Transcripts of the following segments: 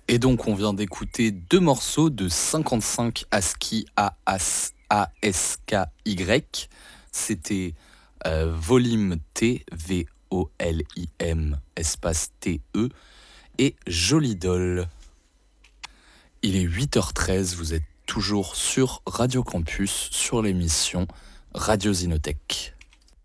Et donc, on vient d'écouter deux morceaux de 55 ASCII ASKY. C'était Volume T, VOLIM, espace TE, et Jolie Doll. Il est 8h13, vous êtes toujours sur Radio Campus, sur l'émission Radio Zinotech.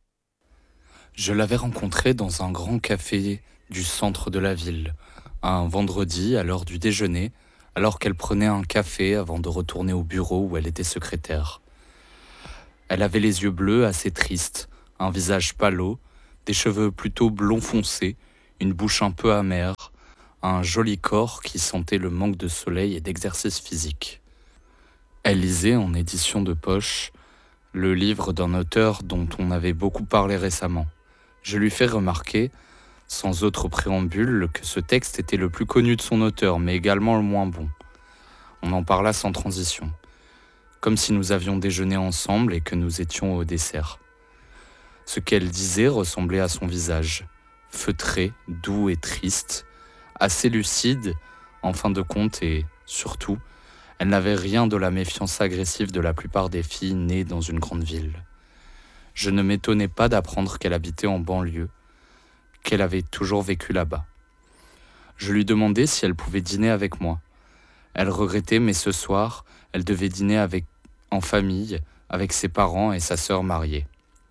Je l'avais rencontrée dans un grand café du centre de la ville, un vendredi à l'heure du déjeuner, alors qu'elle prenait un café avant de retourner au bureau où elle était secrétaire. Elle avait les yeux bleus assez tristes, un visage pâlot, des cheveux plutôt blond foncé, une bouche un peu amère, un joli corps qui sentait le manque de soleil et d'exercice physique. Elle lisait en édition de poche le livre d'un auteur dont on avait beaucoup parlé récemment. Je lui fais remarquer, sans autre préambule, que ce texte était le plus connu de son auteur, mais également le moins bon. On en parla sans transition, comme si nous avions déjeuné ensemble et que nous étions au dessert. Ce qu'elle disait ressemblait à son visage, feutré, doux et triste, assez lucide en fin de compte et, surtout, elle n'avait rien de la méfiance agressive de la plupart des filles nées dans une grande ville. Je ne m'étonnais pas d'apprendre qu'elle habitait en banlieue, qu'elle avait toujours vécu là-bas. Je lui demandais si elle pouvait dîner avec moi. Elle regrettait, mais ce soir, elle devait dîner en famille, avec ses parents et sa sœur mariée.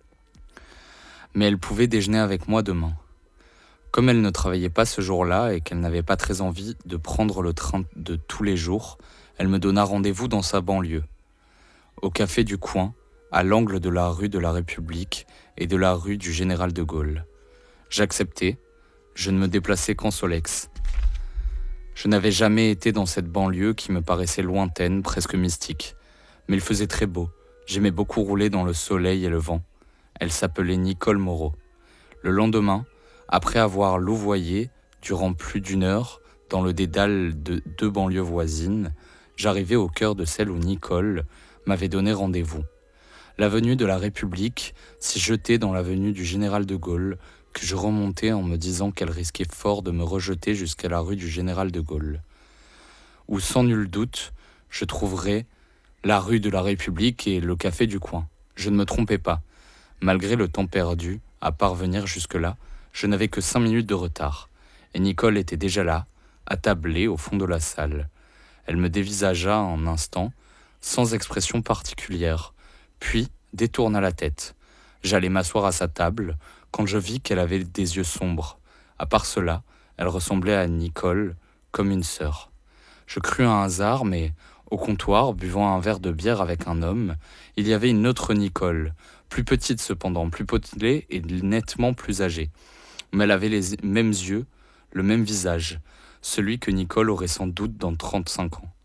Mais elle pouvait déjeuner avec moi demain. Comme elle ne travaillait pas ce jour-là et qu'elle n'avait pas très envie de prendre le train de tous les jours, elle me donna rendez-vous dans sa banlieue, au café du coin, à l'angle de la rue de la République et de la rue du Général de Gaulle. J'acceptai, je ne me déplaçais qu'en Solex. Je n'avais jamais été dans cette banlieue qui me paraissait lointaine, presque mystique. Mais il faisait très beau, j'aimais beaucoup rouler dans le soleil et le vent. Elle s'appelait Nicole Moreau. Le lendemain, après avoir louvoyé durant plus d'une heure dans le dédale de deux banlieues voisines, j'arrivai au cœur de celle où Nicole m'avait donné rendez-vous. L'avenue de la République s'y jetait dans l'avenue du Général de Gaulle, que je remontais en me disant qu'elle risquait fort de me rejeter jusqu'à la rue du Général de Gaulle, où sans nul doute je trouverais la rue de la République et le café du coin. Je ne me trompais pas. Malgré le temps perdu à parvenir jusque-là, je n'avais que 5 minutes de retard, et Nicole était déjà là, attablée au fond de la salle. Elle me dévisagea un instant, sans expression particulière, puis détourna la tête. J'allais m'asseoir à sa table, quand je vis qu'elle avait des yeux sombres. À part cela, elle ressemblait à Nicole comme une sœur. Je crus un hasard, mais au comptoir, buvant un verre de bière avec un homme, il y avait une autre Nicole, plus petite cependant, plus potelée et nettement plus âgée. Mais elle avait les mêmes yeux, le même visage, celui que Nicole aurait sans doute dans 35 ans.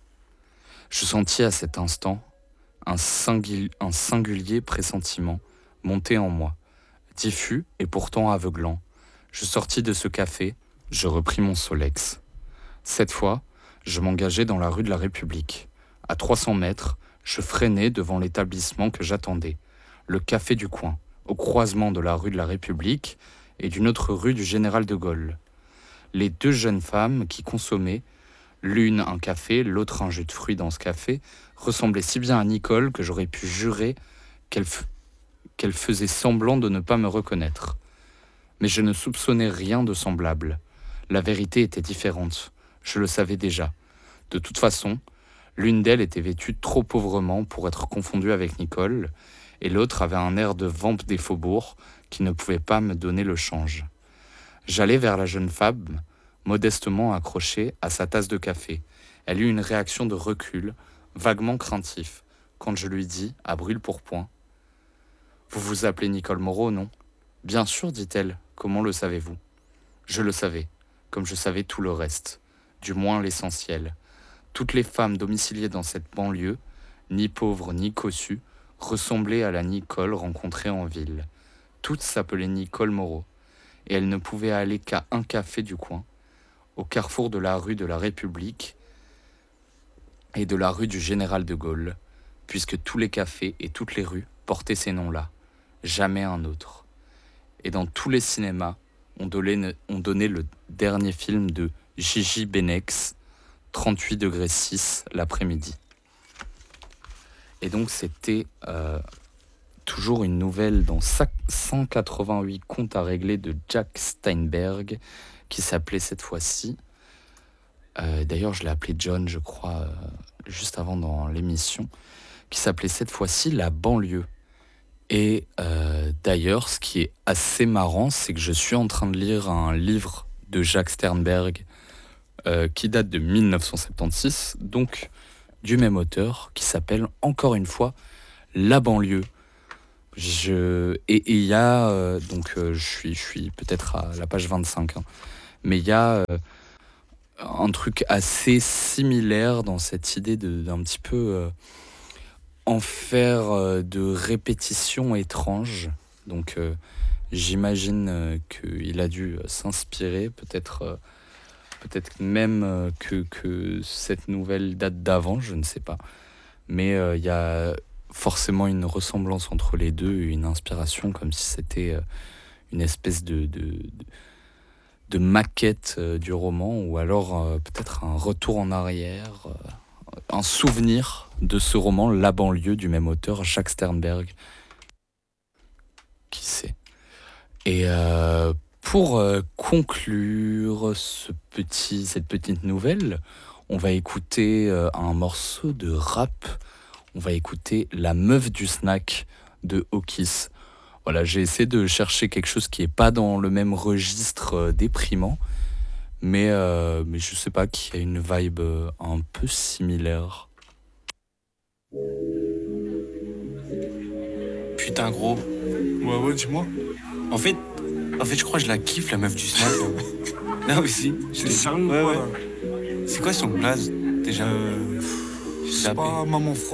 Je sentis à cet instant un singulier pressentiment monter en moi, diffus et pourtant aveuglant. Je sortis de ce café, je repris mon Solex. Cette fois, je m'engageai dans la rue de la République. À 300 mètres, je freinai devant l'établissement que j'attendais, le café du coin, au croisement de la rue de la République et d'une autre rue du Général de Gaulle. Les deux jeunes femmes qui consommaient, l'une un café, l'autre un jus de fruits dans ce café, ressemblaient si bien à Nicole que j'aurais pu jurer qu'elle faisait semblant de ne pas me reconnaître. Mais je ne soupçonnais rien de semblable. La vérité était différente. Je le savais déjà. De toute façon, l'une d'elles était vêtue trop pauvrement pour être confondue avec Nicole, et l'autre avait un air de vampe des faubourgs qui ne pouvait pas me donner le change. J'allai vers la jeune femme, modestement accrochée à sa tasse de café. Elle eut une réaction de recul, vaguement craintif, quand je lui dis, à brûle-pourpoint, « Vous vous appelez Nicole Moreau, non ?»« Bien sûr, dit-elle. Comment le savez-vous ?»« Je le savais, comme je savais tout le reste, du moins l'essentiel. Toutes les femmes domiciliées dans cette banlieue, ni pauvres ni cossues, ressemblaient à la Nicole rencontrée en ville. Toutes s'appelaient Nicole Moreau, et elles ne pouvaient aller qu'à un café du coin, au carrefour de la rue de la République et de la rue du Général de Gaulle, puisque tous les cafés et toutes les rues portaient ces noms-là, jamais un autre. Et dans tous les cinémas, on donnait le dernier film de Gigi Benex, 38 degrés 6 l'après-midi. Et donc c'était toujours une nouvelle dans 188 comptes à régler de Jack Steinberg, qui s'appelait cette fois-ci, d'ailleurs je l'ai appelé John je crois juste avant dans l'émission, qui s'appelait cette fois-ci La banlieue. Et d'ailleurs ce qui est assez marrant, c'est que je suis en train de lire un livre de Jack Sternberg qui date de 1976, donc du même auteur, qui s'appelle encore une fois La banlieue. Et il y a, je suis peut-être à la page 25, hein, mais il y a un truc assez similaire dans cette idée d'un petit peu en faire de répétitions étranges. Donc j'imagine qu'il a dû s'inspirer, peut-être même que cette nouvelle date d'avant, je ne sais pas. Mais il y a forcément une ressemblance entre les deux, une inspiration, comme si c'était une espèce de maquette du roman, ou alors peut-être un retour en arrière, un souvenir de ce roman, La banlieue, du même auteur, Jack Sternberg. Qui sait. Et pour conclure cette petite nouvelle, on va écouter un morceau de rap. On va écouter La meuf du snack de Okis. Voilà, j'ai essayé de chercher quelque chose qui n'est pas dans le même registre déprimant, mais je sais pas, qui a une vibe un peu similaire. Putain gros. Ouais, dis-moi. En fait, je crois que je la kiffe, la meuf du snack. Là aussi. C'est sérieux Ouais, ou ouais. quoi, là C'est quoi son blaze déjà? Je sais pas, maman France.